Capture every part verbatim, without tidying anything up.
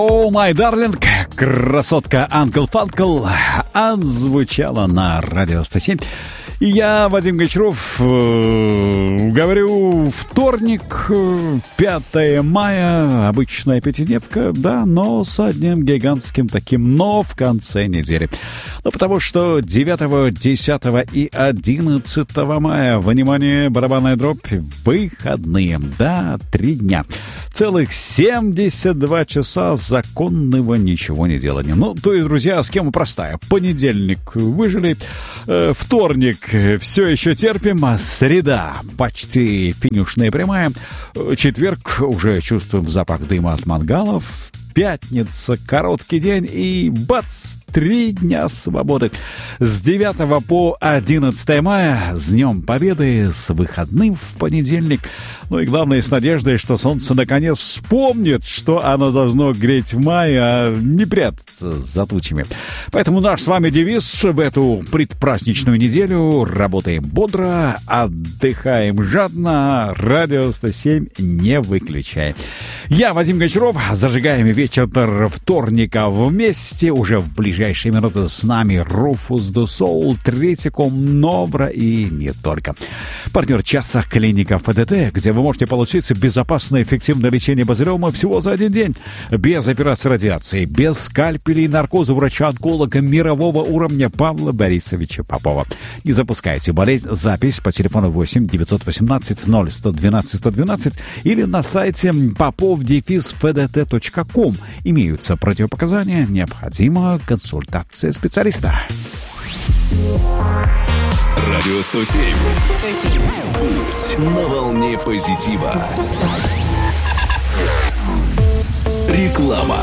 О, май дарлинг, красотка Uncle Funkle отзвучала на радио сто семь. И я, Вадим Гончаров, э, говорю, вторник, пятое мая, обычная пятидневка, да, но с одним гигантским таким «но» в конце недели. Ну, потому что девятого, десятого и одиннадцатого мая, внимание, барабанная дробь, выходные, да, три дня. Целых семьдесят два часа законного ничего не делания. Ну, то есть, друзья, схема простая. Понедельник выжили, э, вторник все еще терпим, а среда почти финишная прямая, четверг уже чувствуем запах дыма от мангалов, пятница короткий день и бац! Три дня свободы. С девятого по одиннадцатое мая, с Днем Победы, с выходным в понедельник. Ну и главное, с надеждой, что солнце наконец вспомнит, что оно должно греть в мае, а не прятаться за тучами. Поэтому наш с вами девиз в эту предпраздничную неделю: работаем бодро, отдыхаем жадно, радио сто семь не выключаем. Я, Вадим Гончаров, зажигаем вечер вторника вместе. Уже в ближайшие минуты с нами Rufus Du Sol, Третьяком, Новра и не только. Партнер часа — клиника эф дэ тэ, где вы можете получить безопасное и эффективное лечение базилиома всего за один день. Без операции радиации, без скальпелей и наркоза врача-онколога мирового уровня Павла Борисовича Попова. Не запускайте болезнь. Запись по телефону восемь девятьсот восемнадцать ноль сто двенадцать сто двенадцать или на сайте попов дефис эф дэ тэ точка ком. Имеются противопоказания, необходима консультация специалиста. Радио сто семь. Путь на волне позитива. Реклама.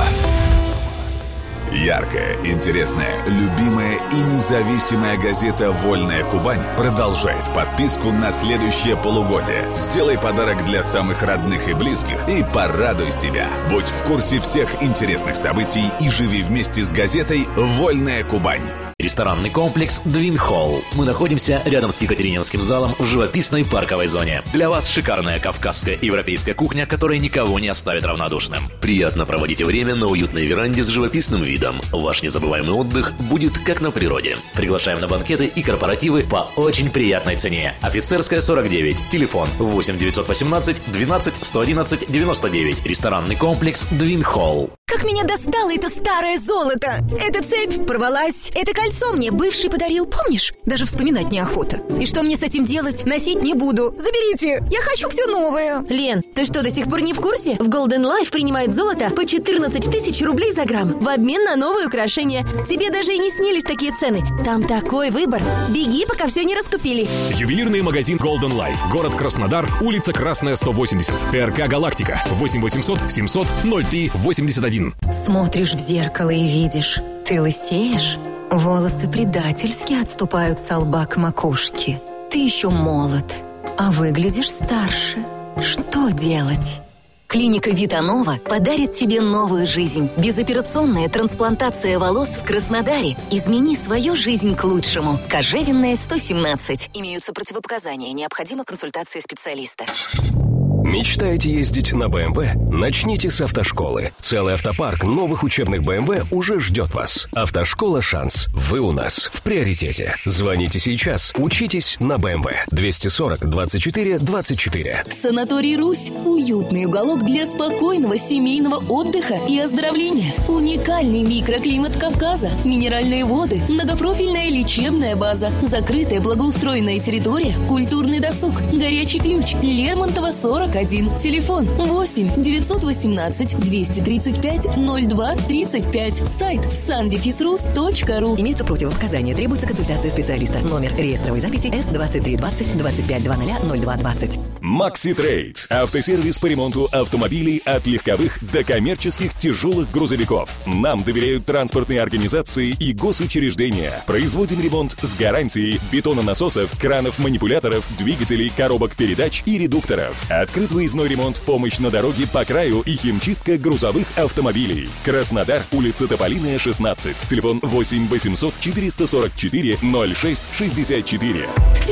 Яркая, интересная, любимая и независимая газета «Вольная Кубань» продолжает подписку на следующее полугодие. Сделай подарок для самых родных и близких и порадуй себя. Будь в курсе всех интересных событий и живи вместе с газетой «Вольная Кубань». Ресторанный комплекс Двин Холл. Мы находимся рядом с Екатерининским залом в живописной парковой зоне. Для вас шикарная кавказская и европейская кухня, которая никого не оставит равнодушным. Приятно проводите время на уютной веранде с живописным видом. Ваш незабываемый отдых будет как на природе. Приглашаем на банкеты и корпоративы по очень приятной цене. Офицерская, сорок девять. Телефон восемь девятьсот восемнадцать двенадцать сто одиннадцать девяносто девять. Ресторанный комплекс Двин Холл. Как меня достало это старое золото! Эта цепь порвалась. Это кольцо мне бывший подарил, помнишь? Даже вспоминать неохота. И что мне с этим делать? Носить не буду. Заберите! Я хочу все новое. Лен, ты что, до сих пор не в курсе? В Golden Life принимают золото по четырнадцать тысяч рублей за грамм в обмен на новые украшения. Тебе даже и не снились такие цены. Там такой выбор. Беги, пока все не раскупили. Ювелирный магазин Golden Life. Город Краснодар, улица Красная, сто восемьдесят. ТРК «Галактика». восемь восемьсот семьсот ноль три восемьдесят один. Смотришь в зеркало и видишь, ты лысеешь. Волосы предательски отступают со лба к макушке. Ты еще молод, а выглядишь старше. Что делать? Клиника Витанова подарит тебе новую жизнь. Безоперационная трансплантация волос в Краснодаре. Измени свою жизнь к лучшему. Кожевенная, сто семнадцать. Имеются противопоказания. Необходима консультация специалиста. Мечтаете ездить на бэ эм вэ? Начните с автошколы. Целый автопарк новых учебных бэ эм вэ уже ждет вас. Автошкола «Шанс». Вы у нас в приоритете. Звоните сейчас. Учитесь на бэ эм вэ. двести сорок двадцать четыре двадцать четыре. Санаторий «Русь» – уютный уголок для спокойного семейного отдыха и оздоровления. Уникальный микроклимат Кавказа, минеральные воды, многопрофильная лечебная база, закрытая благоустроенная территория, культурный досуг, горячий ключ, Лермонтова, сорок один. Телефон восемь девятьсот восемнадцать двести тридцать пять ноль два тридцать пять. Сайт сан дефис рус точка ру. Имеются противопоказания. Требуется консультация специалиста. Номер реестровой записи эс двадцать три двадцать двадцать пять двадцать ноль два двадцать. Макси Трейд. Автосервис по ремонту автомобилей от легковых до коммерческих тяжелых грузовиков. Нам доверяют транспортные организации и госучреждения. Производим ремонт с гарантией бетононасосов, кранов-манипуляторов, двигателей, коробок передач и редукторов. Открыт выездной ремонт, помощь на дороге по краю и химчистка грузовых автомобилей. Краснодар, улица Тополиная, шестнадцать. Телефон восемь восемьсот четыреста сорок четыре ноль шесть шестьдесят четыре.